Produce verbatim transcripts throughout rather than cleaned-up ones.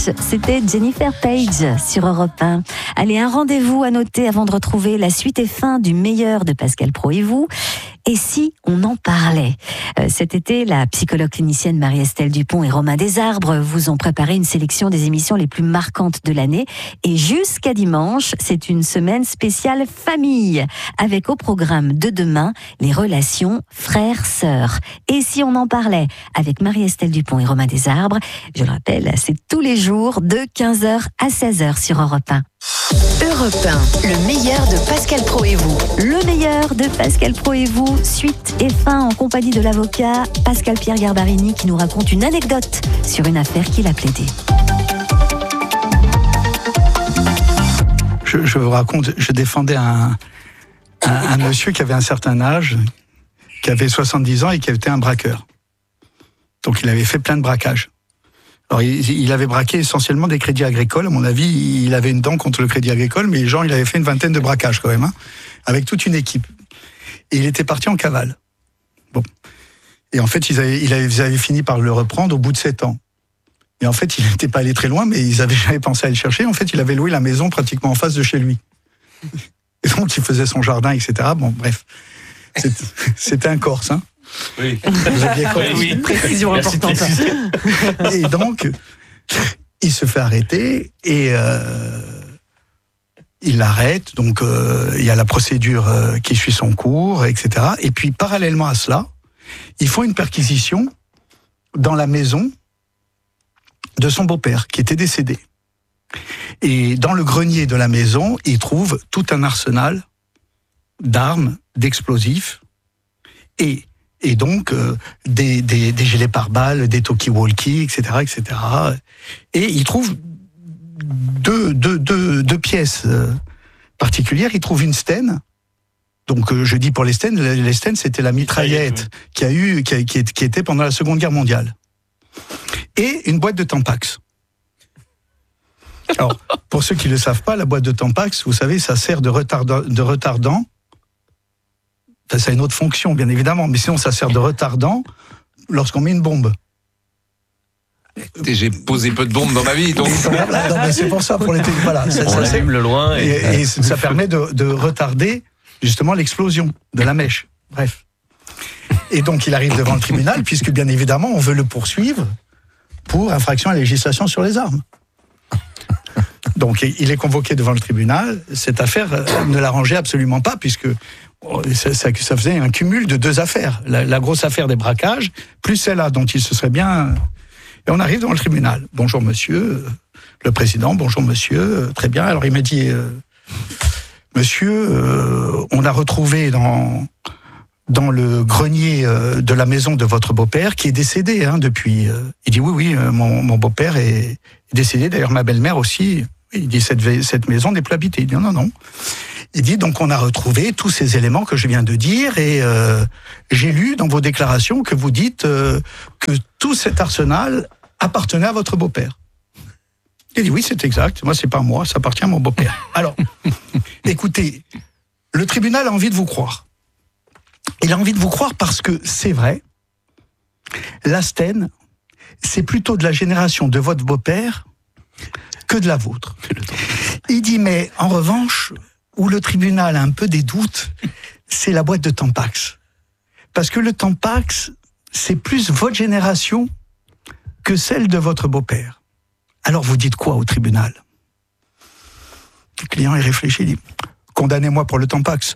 c'était Jennifer Page sur Europe un. Allez, un rendez-vous à noter avant de retrouver la suite et fin du meilleur de Pascal Praud et vous. Et si on en parlait ? euh, Cet été, la psychologue clinicienne Marie-Estelle Dupont et Romain Desarbres vous ont préparé une sélection des émissions les plus marquantes de l'année. Et jusqu'à dimanche, c'est une semaine spéciale famille, avec au programme de demain les relations frères-sœurs. Et si on en parlait avec Marie-Estelle Dupont et Romain Desarbres, je le rappelle, c'est tous les jours de quinze heures à seize heures sur Europe un. Europe un, le meilleur de Pascal Praud et vous. Le meilleur de Pascal Praud et vous, suite et fin en compagnie de l'avocat Pascal-Pierre Garbarini qui nous raconte une anecdote sur une affaire qu'il a plaidée. Je, je vous raconte, je défendais un, un, un monsieur qui avait un certain âge, qui avait soixante-dix ans et qui était un braqueur. Donc il avait fait plein de braquages. Alors, il, il avait braqué essentiellement des crédits agricoles. À mon avis, il avait une dent contre le crédit agricole, mais genre, il avait fait une vingtaine de braquages quand même, hein, avec toute une équipe. Et il était parti en cavale. Bon. Et en fait, ils avaient, ils avaient, ils avaient fini par le reprendre au bout de sept ans. Et en fait, il n'était pas allé très loin, mais ils avaient jamais pensé à le chercher. En fait, il avait loué la maison pratiquement en face de chez lui. Et donc, il faisait son jardin, et cetera. Bon, bref. C'était, c'était un Corse, hein. Oui. Vous aviez compris. Oui, précision importante. Et donc, il se fait arrêter et euh, il l'arrête. Donc, euh, il y a la procédure euh, qui suit son cours, et cetera. Et puis, parallèlement à cela, ils font une perquisition dans la maison de son beau-père qui était décédé. Et dans le grenier de la maison, ils trouvent tout un arsenal d'armes, d'explosifs et Et donc, euh, des, des, des gilets pare-balles, des talkie-walkie, et cetera, et cetera. Et il trouve deux, deux, deux, deux pièces euh, particulières. Il trouve une Sten. Donc, euh, je dis pour les Sten, les Sten, c'était la mitraillette qui a eu, qui, a, qui, qui était pendant la Seconde Guerre mondiale. Et une boîte de Tampax. Alors, pour ceux qui ne le savent pas, la boîte de Tampax, vous savez, ça sert de retardant, de retardant. Ça a une autre fonction, bien évidemment, mais sinon ça sert de retardant lorsqu'on met une bombe. Écoutez, j'ai posé peu de bombes dans ma vie, donc... Non, mais c'est pour ça, pour les voilà, ça, on ça, l'allume le loin. Et, et, et ça permet de, de retarder justement l'explosion de la mèche. Bref. Et donc il arrive devant le tribunal, puisque bien évidemment on veut le poursuivre pour infraction à la législation sur les armes. Donc il est convoqué devant le tribunal. Cette affaire ne l'arrangeait absolument pas, puisque ça, ça, ça faisait un cumul de deux affaires. La, la grosse affaire des braquages, plus celle-là dont il se serait bien... Et on arrive devant le tribunal. Bonjour monsieur, le président, bonjour monsieur, très bien. Alors il m'a dit, euh, monsieur, euh, on a retrouvé dans, dans le grenier euh, de la maison de votre beau-père, qui est décédé hein, depuis... Euh, il dit oui, oui, euh, mon, mon beau-père est décédé, d'ailleurs ma belle-mère aussi. Il dit, cette, cette maison n'est plus habitée. Il dit, non, non. Il dit, donc on a retrouvé tous ces éléments que je viens de dire et euh, j'ai lu dans vos déclarations que vous dites euh, que tout cet arsenal appartenait à votre beau-père. Il dit, oui, c'est exact. Moi, c'est pas moi, ça appartient à mon beau-père. Alors, écoutez, le tribunal a envie de vous croire. Il a envie de vous croire parce que c'est vrai, la Sten, c'est plutôt de la génération de votre beau-père que de la vôtre. Il dit, mais en revanche, où le tribunal a un peu des doutes, c'est la boîte de Tampax. Parce que le Tampax, c'est plus votre génération que celle de votre beau-père. Alors vous dites quoi au tribunal ? Le client, il réfléchit, il dit, condamnez-moi pour le Tampax.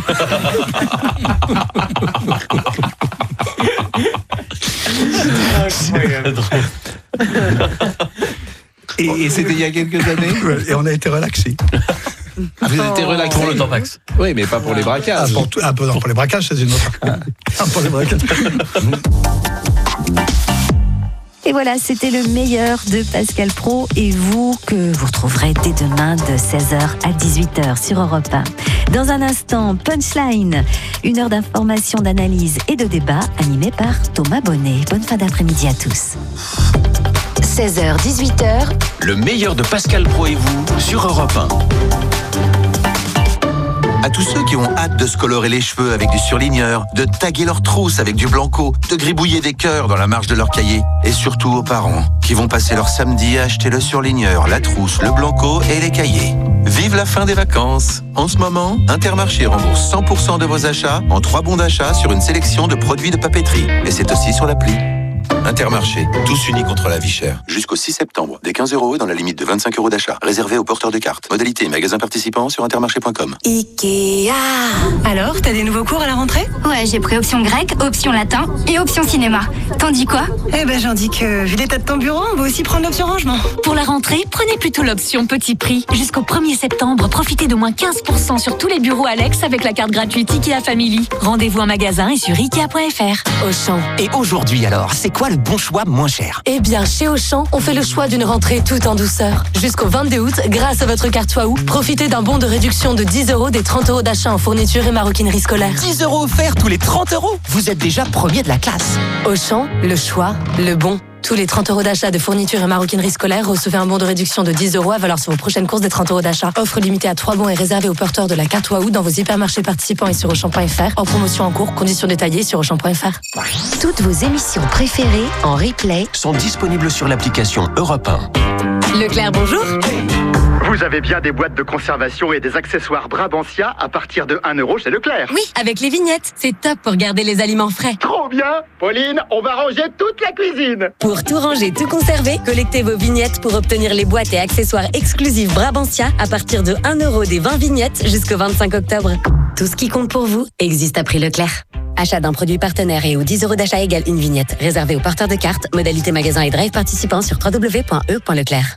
Et, et c'était il y a quelques années. Et on a été relaxés. Vous avez été relaxé pour le Tampax. Oui, mais pas pour les braquages. Ah, pour, tout, ah, non, pour les braquages, c'est une autre. Ah, pour les braquages. Et voilà, c'était le meilleur de Pascal Praud et vous, que vous retrouverez dès demain de seize heures à dix-huit heures sur Europe un. Dans un instant, Punchline, une heure d'information, d'analyse et de débat animée par Thomas Bonnet. Bonne fin d'après-midi à tous. seize heures dix-huit heures. Le meilleur de Pascal Praud et vous sur Europe un. À tous ceux qui ont hâte de se colorer les cheveux avec du surligneur, de taguer leurs trousses avec du blanco, de gribouiller des cœurs dans la marge de leur cahier. Et surtout aux parents qui vont passer leur samedi à acheter le surligneur, la trousse, le blanco et les cahiers. Vive la fin des vacances! En ce moment, Intermarché rembourse cent pour cent de vos achats en trois bons d'achat sur une sélection de produits de papeterie. Et c'est aussi sur l'appli. Intermarché, tous unis contre la vie chère. Jusqu'au six septembre, des quinze euros et dans la limite de vingt-cinq euros d'achat. Réservé aux porteurs de cartes. Modalité et magasins participants sur intermarché point com. Ikea. Alors, t'as des nouveaux cours à la rentrée? Ouais, j'ai pris option grec, option latin et option cinéma. T'en dis quoi? Eh ben, j'en dis que, vu l'état de ton bureau, on va aussi prendre l'option rangement. Pour la rentrée, prenez plutôt l'option petit prix. Jusqu'au premier septembre, profitez d'au moins quinze pour cent sur tous les bureaux Alex avec la carte gratuite Ikea Family. Rendez-vous en magasin et sur ikea point f r. Auchan. Et aujourd'hui alors, c'est quoi le bon choix moins cher? Eh bien, chez Auchan, on fait le choix d'une rentrée tout en douceur. Jusqu'au vingt-deux août, grâce à votre carte Waouh, profitez d'un bon de réduction de dix euros des trente euros d'achat en fourniture et maroquinerie scolaire. dix euros offerts tous les trente euros. Vous êtes déjà premier de la classe. Auchan, le choix, le bon. Tous les trente euros d'achat de fourniture et maroquinerie scolaire, recevez un bon de réduction de dix euros à valeur sur vos prochaines courses des trente euros d'achat. Offre limitée à trois bons et réservée aux porteurs de la carte Waouh dans vos hypermarchés participants et sur auchan point f r. En promotion en cours, conditions détaillées sur auchan point f r. Toutes vos émissions préférées en replay sont disponibles sur l'application Europe un. Leclerc, bonjour. Vous avez bien des boîtes de conservation et des accessoires Brabantia à partir de un euro chez Leclerc. Oui, avec les vignettes. C'est top pour garder les aliments frais. Trop bien! Pauline, on va ranger toute la cuisine. Pour tout ranger, tout conserver, collectez vos vignettes pour obtenir les boîtes et accessoires exclusifs Brabantia à partir de un euro des vingt vignettes jusqu'au vingt-cinq octobre. Tout ce qui compte pour vous existe à prix Leclerc. Achat d'un produit partenaire et aux dix euros d'achat égale une vignette. Réservé aux porteurs de cartes. Modalité magasin et drive participants sur w w w point e point leclerc.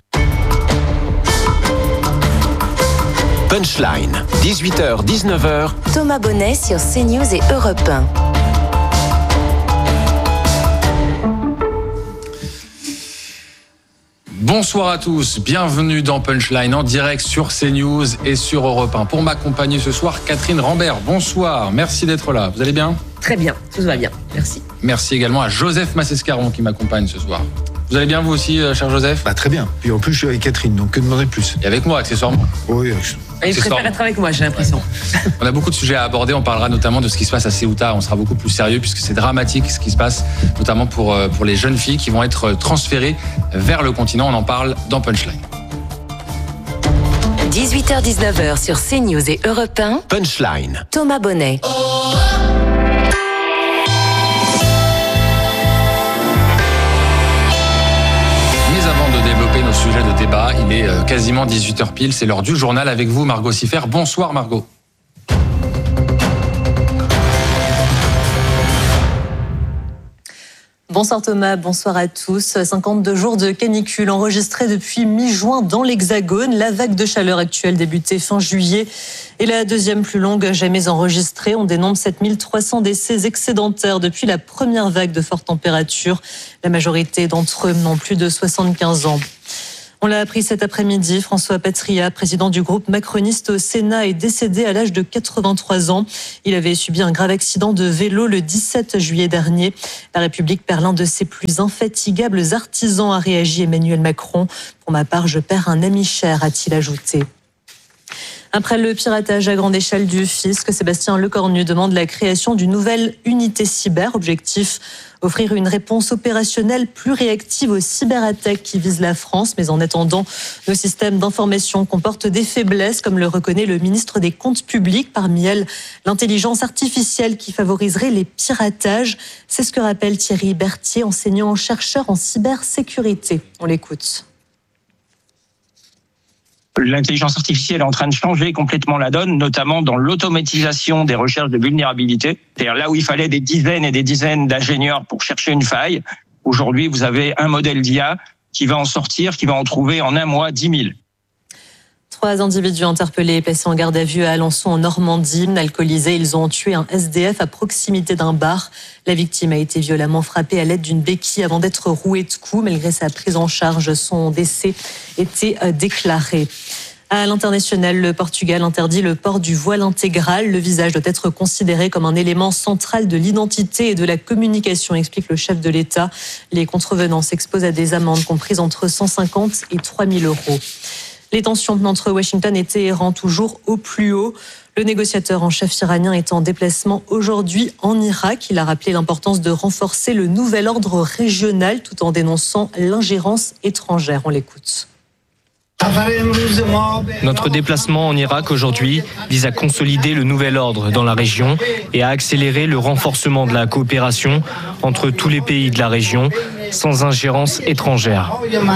Punchline, dix-huit heures dix-neuf heures. Thomas Bonnet sur CNews et Europe un. Bonsoir à tous, bienvenue dans Punchline en direct sur CNews et sur Europe un. Pour m'accompagner ce soir, Catherine Rambert. Bonsoir, merci d'être là. Vous allez bien? Très bien, tout va bien, merci. Merci également à Joseph Massescaron qui m'accompagne ce soir. Vous allez bien vous aussi, cher Joseph? Bah très bien. Puis en plus, je suis avec Catherine, donc que demander de plus? Et avec moi, accessoirement. Oui, et il préfère être avec moi, j'ai l'impression. On a beaucoup de sujets à aborder. On parlera notamment de ce qui se passe à Ceuta. On sera beaucoup plus sérieux puisque c'est dramatique ce qui se passe, notamment pour, pour les jeunes filles qui vont être transférées vers le continent. On en parle dans Punchline. dix-huit heures dix-neuf heures sur CNews et Europe un. Punchline. Thomas Bonnet. Avant de développer nos sujets de débat, il est quasiment dix-huit heures pile, c'est l'heure du journal avec vous, Margot Siffer. Bonsoir Margot. Bonsoir Thomas, bonsoir à tous. cinquante-deux jours de canicule enregistrés depuis mi-juin dans l'Hexagone. La vague de chaleur actuelle débutée fin juillet est la deuxième plus longue jamais enregistrée. On dénombre sept mille trois cents décès excédentaires depuis la première vague de fortes températures. La majorité d'entre eux n'ont plus de soixante-quinze ans. On l'a appris cet après-midi, François Patria, président du groupe macroniste au Sénat, est décédé à l'âge de quatre-vingt-trois ans. Il avait subi un grave accident de vélo le dix-sept juillet dernier. La République perd l'un de ses plus infatigables artisans, a réagi Emmanuel Macron. Pour ma part, je perds un ami cher, a-t-il ajouté. Après le piratage à grande échelle du fisc, Sébastien Lecornu demande la création d'une nouvelle unité cyber. Objectif, offrir une réponse opérationnelle plus réactive aux cyberattaques qui visent la France. Mais en attendant, nos systèmes d'information comportent des faiblesses, comme le reconnaît le ministre des Comptes publics. Parmi elles, l'intelligence artificielle qui favoriserait les piratages. C'est ce que rappelle Thierry Berthier, enseignant-chercheur en cybersécurité. On l'écoute. L'intelligence artificielle est en train de changer complètement la donne, notamment dans l'automatisation des recherches de vulnérabilité. C'est-à-dire là où il fallait des dizaines et des dizaines d'ingénieurs pour chercher une faille, aujourd'hui vous avez un modèle d'I A qui va en sortir, qui va en trouver en un mois dix mille. Trois individus interpellés et placés en garde à vue à Alençon en Normandie. Alcoolisés, ils ont tué un S D F à proximité d'un bar. La victime a été violemment frappée à l'aide d'une béquille avant d'être rouée de coups. Malgré sa prise en charge, son décès était déclaré. À l'international, le Portugal interdit le port du voile intégral. Le visage doit être considéré comme un élément central de l'identité et de la communication, explique le chef de l'État. Les contrevenants s'exposent à des amendes comprises entre cent cinquante et trois mille euros. Les tensions entre Washington et Téhéran toujours au plus haut. Le négociateur en chef iranien est en déplacement aujourd'hui en Irak. Il a rappelé l'importance de renforcer le nouvel ordre régional tout en dénonçant l'ingérence étrangère. On l'écoute. Notre déplacement en Irak aujourd'hui vise à consolider le nouvel ordre dans la région et à accélérer le renforcement de la coopération entre tous les pays de la région sans ingérence étrangère.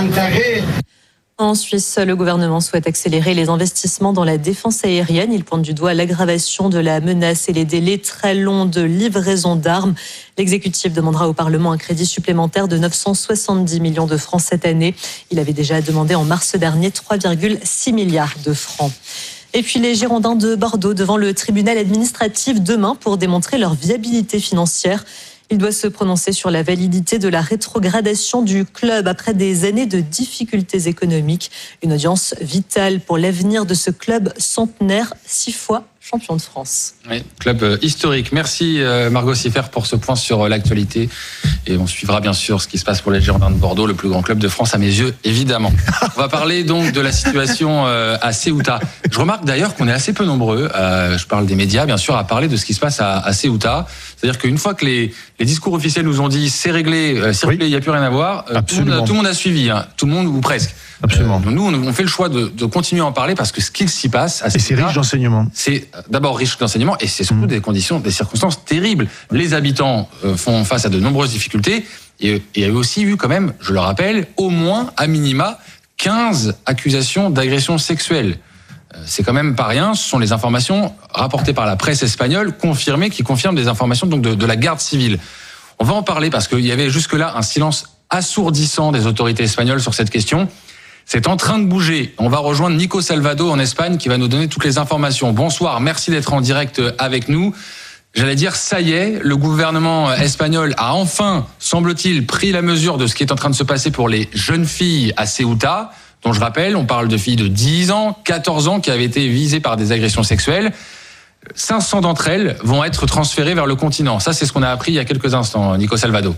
En Suisse, le gouvernement souhaite accélérer les investissements dans la défense aérienne. Il pointe du doigt l'aggravation de la menace et les délais très longs de livraison d'armes. L'exécutif demandera au Parlement un crédit supplémentaire de neuf cent soixante-dix millions de francs cette année. Il avait déjà demandé en mars dernier trois virgule six milliards de francs. Et puis les Girondins de Bordeaux devant le tribunal administratif demain pour démontrer leur viabilité financière. Il doit se prononcer sur la validité de la rétrogradation du club après des années de difficultés économiques. Une audience vitale pour l'avenir de ce club centenaire, six fois champion de France. Oui, club historique. Merci Margot Siffer pour ce point sur l'actualité. Et on suivra bien sûr ce qui se passe pour les Girondins de Bordeaux, le plus grand club de France à mes yeux, évidemment. On va parler donc de la situation à Ceuta. Je remarque d'ailleurs qu'on est assez peu nombreux, euh, je parle des médias bien sûr, à parler de ce qui se passe à, à Ceuta. C'est-à-dire qu'une fois que les, les discours officiels nous ont dit c'est réglé, euh, c'est réglé, il n'y a plus rien à voir, euh, tout, le monde, tout le monde a suivi, hein, tout le monde ou presque. Absolument. Euh, nous, on fait le choix de, de continuer à en parler parce que ce qu'il s'y passe à Ceuta, et c'est riche d'enseignements. C'est d'abord riche d'enseignements et c'est surtout mmh. des conditions, des circonstances terribles. Les habitants euh, font face à de nombreuses difficultés et il y a eu aussi eu quand même, je le rappelle, au moins à minima quinze accusations d'agression sexuelle. C'est quand même pas rien, ce sont les informations rapportées par la presse espagnole, confirmées, qui confirment des informations donc de, de la garde civile. On va en parler parce qu'il y avait jusque-là un silence assourdissant des autorités espagnoles sur cette question. C'est en train de bouger. On va rejoindre Nico Salvado en Espagne qui va nous donner toutes les informations. Bonsoir, merci d'être en direct avec nous. J'allais dire, ça y est, le gouvernement espagnol a enfin, semble-t-il, pris la mesure de ce qui est en train de se passer pour les jeunes filles à Ceuta, dont je rappelle, on parle de filles de dix ans, quatorze ans qui avaient été visées par des agressions sexuelles. cinq cents d'entre elles vont être transférées vers le continent. Ça, c'est ce qu'on a appris il y a quelques instants, Nico Salvado.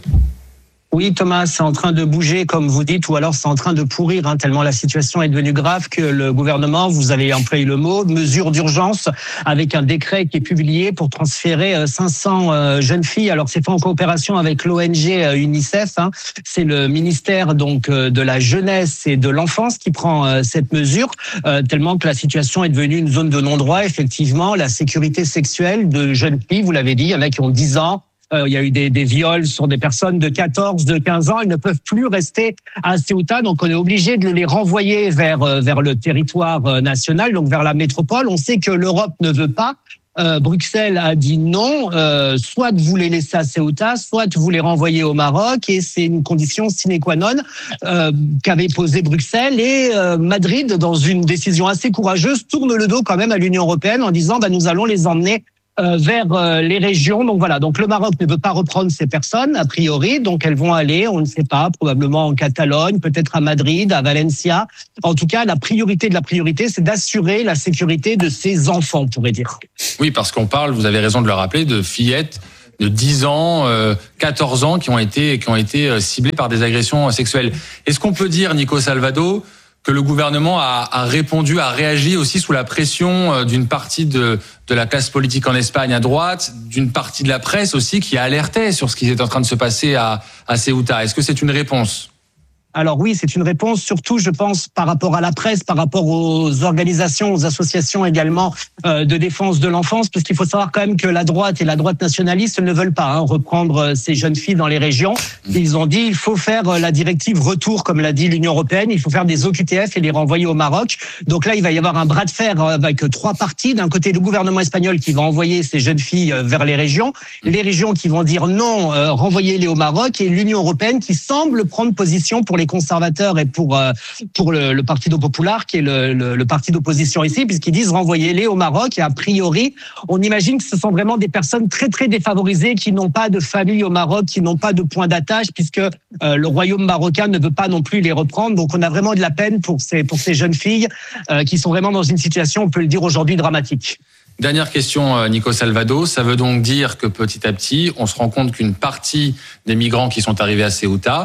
Oui, Thomas, c'est en train de bouger, comme vous dites, ou alors c'est en train de pourrir, hein, tellement la situation est devenue grave que le gouvernement, vous avez employé le mot, mesure d'urgence, avec un décret qui est publié pour transférer cinq cents jeunes filles. Alors, c'est fait en coopération avec l'O N G UNICEF, hein. C'est le ministère donc de la jeunesse et de l'enfance qui prend cette mesure, euh, tellement que la situation est devenue une zone de non-droit. Effectivement, la sécurité sexuelle de jeunes filles, vous l'avez dit, il y en a qui ont dix ans. Euh, il y a eu des, des viols sur des personnes de quatorze, de quinze ans. Ils ne peuvent plus rester à Ceuta, donc on est obligé de les renvoyer vers vers le territoire national, donc vers la métropole. On sait que l'Europe ne veut pas. Euh, Bruxelles a dit non, euh, soit vous les laissez à Ceuta, soit vous les renvoyez au Maroc, et c'est une condition sine qua non euh, qu'avait posée Bruxelles. Et euh, Madrid, dans une décision assez courageuse, tourne le dos quand même à l'Union européenne en disant bah, nous allons les emmener Euh, vers euh, les régions. Donc voilà, donc le Maroc ne veut pas reprendre ces personnes, a priori, donc elles vont aller, on ne sait pas, probablement en Catalogne, peut-être à Madrid, à Valencia. En tout cas, la priorité de la priorité, c'est d'assurer la sécurité de ces enfants, on pourrait dire. Oui, parce qu'on parle, vous avez raison de le rappeler, de fillettes de dix ans, euh, quatorze ans qui ont été, qui ont été ciblées par des agressions sexuelles. Est-ce qu'on peut dire, Nico Salvado, que le gouvernement a, a répondu, a réagi aussi sous la pression d'une partie de, de la classe politique en Espagne à droite, d'une partie de la presse aussi qui alertait sur ce qui est en train de se passer à, à Ceuta. Est-ce que c'est une réponse ? Alors oui, c'est une réponse, surtout, je pense, par rapport à la presse, par rapport aux organisations, aux associations également euh, de défense de l'enfance, parce qu'il faut savoir quand même que la droite et la droite nationaliste ne veulent pas hein, reprendre ces jeunes filles dans les régions. Ils ont dit il faut faire la directive retour, comme l'a dit l'Union européenne, il faut faire des O Q T F et les renvoyer au Maroc. Donc là, il va y avoir un bras de fer avec trois parties. D'un côté, le gouvernement espagnol qui va envoyer ces jeunes filles vers les régions, les régions qui vont dire non, euh, renvoyez-les au Maroc, et l'Union européenne qui semble prendre position pour les conservateurs et pour euh, pour le, le Partido Popular, qui est le, le, le parti d'opposition ici, puisqu'ils disent renvoyez-les au Maroc. Et a priori, on imagine que ce sont vraiment des personnes très très défavorisées qui n'ont pas de famille au Maroc, qui n'ont pas de point d'attache, puisque euh, le royaume marocain ne veut pas non plus les reprendre. Donc on a vraiment de la peine pour ces pour ces jeunes filles euh, qui sont vraiment dans une situation, on peut le dire aujourd'hui, dramatique. Dernière question, Nico Salvado. Ça veut donc dire que petit à petit, on se rend compte qu'une partie des migrants qui sont arrivés à Ceuta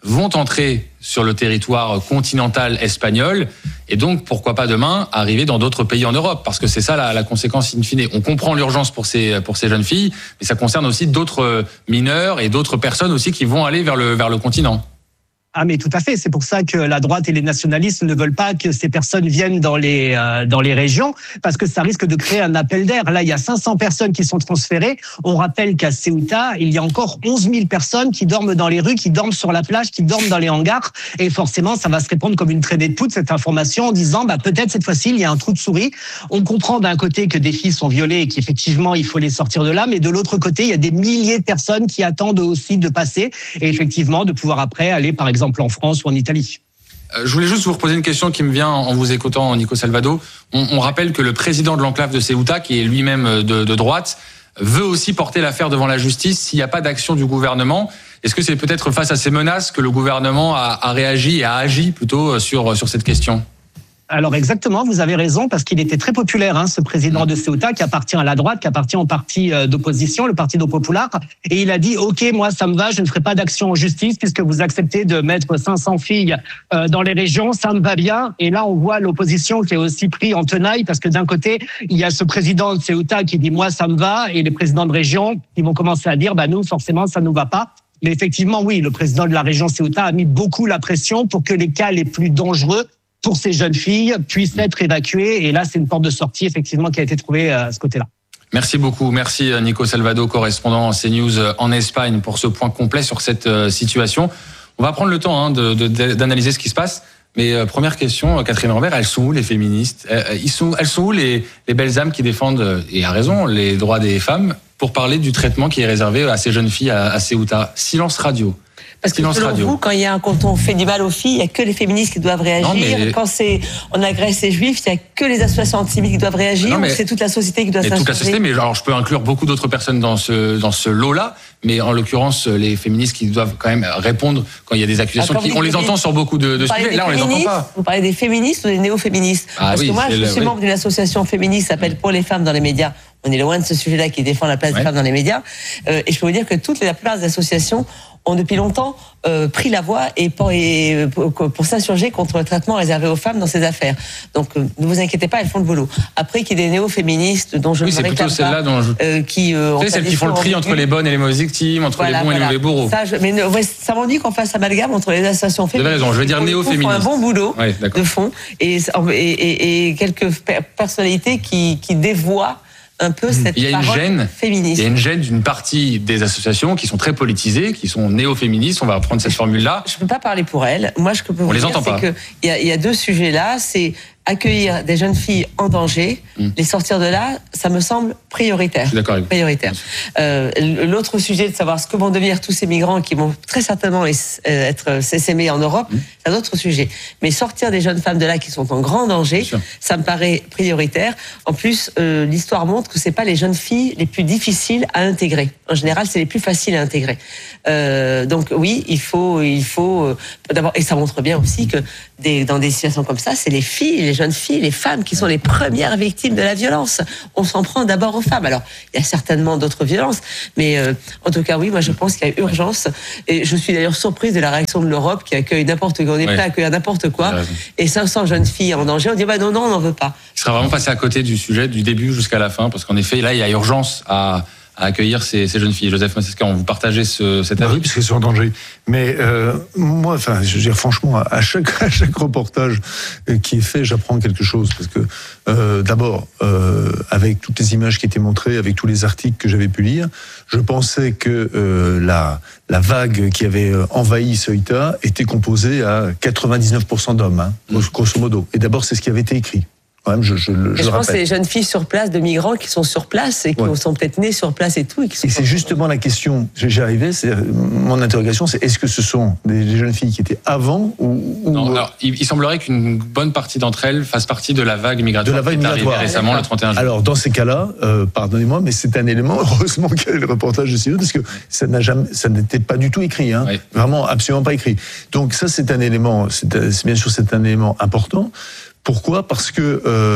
vont entrer sur le territoire continental espagnol et donc pourquoi pas demain arriver dans d'autres pays en Europe, parce que c'est ça la, la conséquence in fine. On comprend l'urgence pour ces pour ces jeunes filles, mais ça concerne aussi d'autres mineurs et d'autres personnes aussi qui vont aller vers le vers le continent. Ah mais tout à fait, c'est pour ça que la droite et les nationalistes ne veulent pas que ces personnes viennent dans les euh, dans les régions, parce que ça risque de créer un appel d'air. Là, il y a cinq cents personnes qui sont transférées. On rappelle qu'à Ceuta, il y a encore onze mille personnes qui dorment dans les rues, qui dorment sur la plage, qui dorment dans les hangars, et forcément, ça va se répandre comme une traînée de poudre, cette information, en disant bah peut-être cette fois-ci il y a un trou de souris. On comprend d'un côté que des filles sont violées et qu'effectivement il faut les sortir de là, mais de l'autre côté, il y a des milliers de personnes qui attendent aussi de passer et effectivement de pouvoir après aller par exemple en France ou en Italie. Je voulais juste vous reposer une question qui me vient en vous écoutant, Nico Salvado. On, on rappelle que le président de l'enclave de Ceuta, qui est lui-même de, de droite, veut aussi porter l'affaire devant la justice s'il n'y a pas d'action du gouvernement. Est-ce que c'est peut-être face à ces menaces que le gouvernement a, a réagi et a agi plutôt sur, sur cette question ? Alors exactement, vous avez raison, parce qu'il était très populaire, hein, ce président de Ceuta, qui appartient à la droite, qui appartient au parti d'opposition, le Partido Popular, et il a dit « Ok, moi ça me va, je ne ferai pas d'action en justice puisque vous acceptez de mettre cinq cents filles euh, dans les régions, ça me va bien ». Et là, on voit l'opposition qui est aussi pris en tenaille, parce que d'un côté, il y a ce président de Ceuta qui dit « Moi ça me va », et les présidents de région qui vont commencer à dire « Bah nous, forcément, ça nous va pas ». Mais effectivement, oui, le président de la région Ceuta a mis beaucoup la pression pour que les cas les plus dangereux pour ces jeunes filles puissent être évacuées. Et là, c'est une porte de sortie, effectivement, qui a été trouvée à ce côté-là. Merci beaucoup. Merci Nico Salvado, correspondant CNews en Espagne, pour ce point complet sur cette situation. On va prendre le temps hein, de, de, d'analyser ce qui se passe. Mais euh, première question, Catherine Rambert, elles sont où les féministes ? euh, ils sont, Elles sont où les, les belles âmes qui défendent, et à raison, les droits des femmes, pour parler du traitement qui est réservé à ces jeunes filles à, à Ceuta ? Silence radio. Parce que selon radio. vous, quand, il y a, quand on fait du mal aux filles, il n'y a que les féministes qui doivent réagir. Non, mais... Quand c'est, on agresse les juifs, il n'y a que les associations antisémites qui doivent réagir. Non, mais... C'est toute la société qui doit s'insurger. Toute la société, mais alors je peux inclure beaucoup d'autres personnes dans ce, dans ce lot-là, mais en l'occurrence, les féministes qui doivent quand même répondre quand il y a des accusations. Qui, on les entend sur beaucoup de, de sujets. Là, on les entend pas. Vous parlez des féministes ou des néo-féministes ? ah, Parce oui, que moi, je suis le, membre oui. d'une association féministe qui s'appelle Pour les femmes dans les médias. On est loin de ce sujet-là qui défend la place ouais. des femmes dans les médias. Euh, et je peux vous dire que toutes les, la plupart des associations ont depuis longtemps euh, pris la voie et pour, et pour, pour s'insurger contre le traitement réservé aux femmes dans ces affaires. Donc euh, ne vous inquiétez pas, elles font le boulot. Après qu'il y ait des néo-féministes dont je oui, ne me réclame pas, dont je... euh, qui euh, c'est celles qui font le tri entre les bonnes et les mauvaises victimes, entre voilà, les bons voilà. et les mauvais bourreaux. Ça, je, mais ne, ouais, ça m'ennuie qu'on fasse amalgame entre les associations féministes. Vous avez raison, je vais dire néo-féministes. Font un bon boulot ouais, de fond et, et, et, et quelques personnalités qui, qui dévoient un peu cette il y a une gêne, féministe. Il y a une gêne d'une partie des associations qui sont très politisées, qui sont néo-féministes. On va prendre cette formule-là. Je ne peux pas parler pour elles. Moi, je peux vous on dire, les entend c'est pas. que il y a, il y a deux sujets là. C'est accueillir des jeunes filles en danger, mmh. les sortir de là, ça me semble prioritaire. Je suis d'accord avec vous. Prioritaire. Euh, l'autre sujet de savoir ce que vont devenir tous ces migrants qui vont très certainement être s'essaimer en Europe, mmh. c'est un autre sujet. Mais sortir des jeunes femmes de là qui sont en grand danger, ça me paraît prioritaire. En plus, euh, l'histoire montre que c'est pas les jeunes filles les plus difficiles à intégrer. En général, c'est les plus faciles à intégrer. Euh, donc oui, il faut, il faut euh, d'abord, et ça montre bien aussi que des, dans des situations comme ça, c'est les filles, les jeunes filles, les femmes qui sont les premières victimes de la violence. On s'en prend d'abord aux femmes. Alors, il y a certainement d'autres violences, mais euh, en tout cas, oui, moi je pense qu'il y a urgence. Et je suis d'ailleurs surprise de la réaction de l'Europe qui accueille n'importe quoi, on est prêt à accueillir n'importe quoi. Et cinq cents jeunes filles en danger, on dit bah non, non, on n'en veut pas. Je serais vraiment passé à côté du sujet du début jusqu'à la fin, parce qu'en effet, là, il y a urgence à à accueillir ces, ces jeunes filles. Joseph Massesca, on vous partagez ce, cet avis ? Oui, parce qu'elles sont en danger. Mais euh, moi, enfin, je veux dire franchement, à chaque à chaque reportage qui est fait, j'apprends quelque chose, parce que euh, d'abord, euh, avec toutes les images qui étaient montrées, avec tous les articles que j'avais pu lire, je pensais que euh, la la vague qui avait envahi Ceuta était composée à quatre-vingt-dix-neuf pour cent d'hommes, hein, grosso modo. Et d'abord, c'est ce qui avait été écrit. Même, je, je, je, je, je pense que c'est les jeunes filles sur place, de migrants qui sont sur place et qui ouais. sont peut-être nées sur place et tout. Et, qui sont et c'est justement la question, j'y arrivais, c'est mon interrogation, c'est est-ce que ce sont des jeunes filles qui étaient avant ou, ou non, alors, il, il semblerait qu'une bonne partie d'entre elles fassent partie de la vague migratoire, de la vague qui est migratoire. arrivée récemment, le trente et un juin. Alors dans ces cas-là, euh, pardonnez-moi, mais c'est un élément, heureusement qu'il y a le reportage de C E O, parce que ça n'a jamais, ça n'était pas du tout écrit, hein, oui. Vraiment absolument pas écrit. Donc ça c'est un élément, c'est, c'est bien sûr c'est un élément important. Pourquoi ? Parce que euh,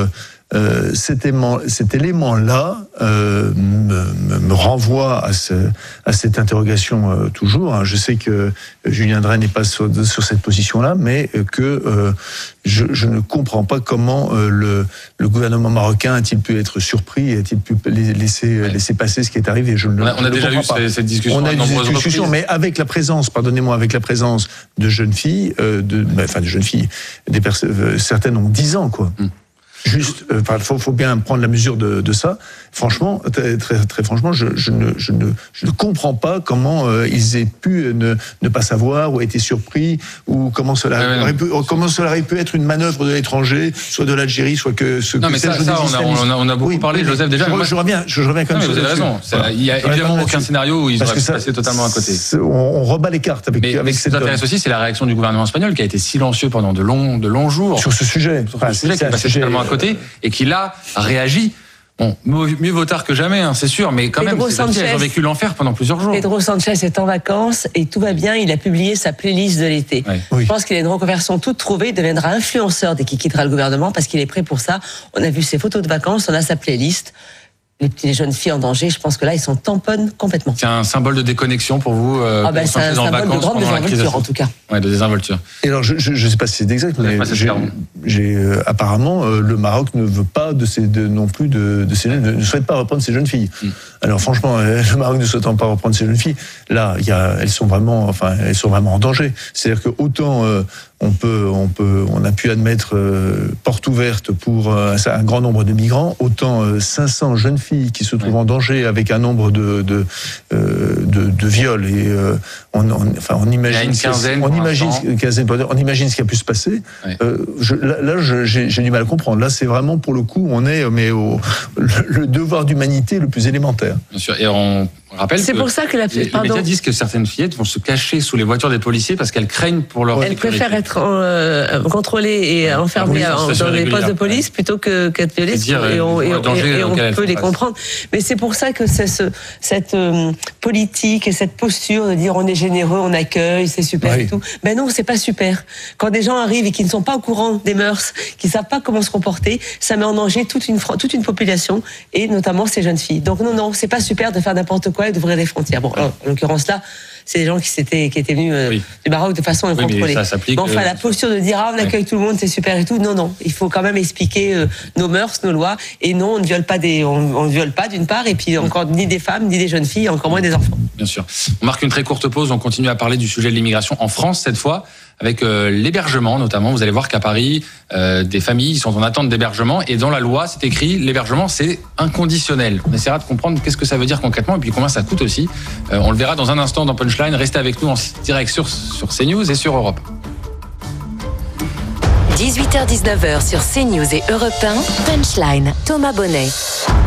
euh, cet élément, cet élément-là euh, me, me, me renvoie à, ce, à cette interrogation euh, toujours. Hein. Je sais que Julien Drey n'est pas sur, sur cette position-là, mais que euh, je, je ne comprends pas comment euh, le, le gouvernement marocain a-t-il pu être surpris, a-t-il pu laisser, ouais. laisser passer ce qui est arrivé. Je ne, on a, on a je déjà eu pas. cette discussion. On a eu cette discussion, mais avec la présence, pardonnez-moi, avec la présence de jeunes filles, euh, de, enfin de jeunes filles, des pers- euh, certaines ont dix ans, quoi. Mm. Juste, il euh, faut, faut bien prendre la mesure de, de ça. Franchement, très, très, très franchement, je, je, ne, je, ne, je ne comprends pas comment euh, ils aient pu ne, ne pas savoir ou été surpris, ou comment cela, ouais, aurait pu, comment cela aurait pu être une manœuvre de l'étranger, soit de l'Algérie, soit que ce non, que mais ça, ça on, a, on, a, on a beaucoup oui, parlé, Joseph, déjà. Je, moi, je reviens, je, je reviens quand même. Non, mais vous avez raison. Voilà. Il n'y a évidemment aucun scénario où ils auraient pu passer totalement à côté. On, on rebat les cartes avec, mais, avec ce qui nous intéresse aussi, c'est la réaction du gouvernement espagnol qui a été silencieux pendant de longs, de longs jours. Sur ce sujet. Sur ce sujet qui est passé totalement à côté et qui là a réagi. Bon, mieux vaut tard que jamais, hein, c'est sûr, mais quand Pedro même, ces filles, elles ont vécu l'enfer pendant plusieurs jours. Pedro Sanchez est en vacances et tout va bien. Il a publié sa playlist de l'été. Ouais. Oui. Je pense qu'il a une reconversion toute trouvée. Il deviendra influenceur dès qu'il quittera le gouvernement parce qu'il est prêt pour ça. On a vu ses photos de vacances, on a sa playlist. Les petites jeunes filles en danger, je pense que là, ils sont tamponnes complètement. C'est un symbole de déconnexion pour vous euh, ah ben, c'est un symbole de grande désinvolture, en tout cas. Ouais, de désinvolture. Et alors, je ne sais pas si c'est exact, mais j'ai, j'ai, euh, apparemment, euh, le Maroc ne veut pas de ces, de, non plus de, de ces, ne, ne souhaite pas reprendre ces jeunes filles. Mm. Alors, franchement, euh, le Maroc ne souhaitant pas reprendre ces jeunes filles, là, il y a, elles sont vraiment, enfin, elles sont vraiment en danger. C'est-à-dire que autant euh, on peut, on peut, on a pu admettre euh, porte ouverte pour euh, un grand nombre de migrants, autant euh, cinq cents jeunes filles qui se trouvent ouais. en danger avec un nombre de de euh, de, de viols et euh, on, on, enfin, on imagine, quinzaine, on imagine, une quinzaine, on imagine ce qui a pu se passer. Ouais. Euh, je, là, là je, j'ai, j'ai du mal à comprendre. Là, c'est vraiment pour le coup, on est mais au le, le devoir d'humanité le plus élémentaire. Bien sûr, et on rappelle c'est que pour ça que la les, les médias disent que certaines fillettes vont se cacher sous les voitures des policiers parce qu'elles craignent pour leur elles sécurité. Préfèrent être euh, contrôlées et enfermées ah oui, dans les postes de police ouais. plutôt que qu'être violées et, et on, et, et, et on peut les comprendre. Mais c'est pour ça que c'est ce, cette euh, politique et cette posture de dire on est généreux, on accueille, c'est super oui. et tout. Ben non, c'est pas super. Quand des gens arrivent et qui ne sont pas au courant des mœurs, qui savent pas comment se comporter, ça met en danger toute une toute une population et notamment ces jeunes filles. Donc non non, c'est pas super de faire n'importe quoi et d'ouvrir des frontières. Bon, en l'occurrence là, c'est des gens qui s'étaient qui étaient venus euh, oui. du Maroc de façon incontrôlée. Oui, mais, ça mais enfin, euh, la posture de dire ah on accueille ouais. tout le monde, c'est super et tout. Non non, il faut quand même expliquer euh, nos mœurs, nos lois et non, on ne viole pas des, on, on ne viole pas d'une part et puis encore ni des femmes, ni des jeunes filles, encore moins des enfants. Bien sûr. On marque une très courte pause. On continue à parler du sujet de l'immigration en France cette fois. Avec euh, l'hébergement notamment, vous allez voir qu'à Paris, euh, des familles sont en attente d'hébergement et dans la loi, c'est écrit l'hébergement c'est inconditionnel. On essaiera de comprendre qu'est-ce que ça veut dire concrètement et puis combien ça coûte aussi. Euh, on le verra dans un instant dans Punchline. Restez avec nous en direct sur, sur CNews et sur Europe. dix-huit heures dix-neuf heures sur CNews et Europe un, Punchline, Thomas Bonnet.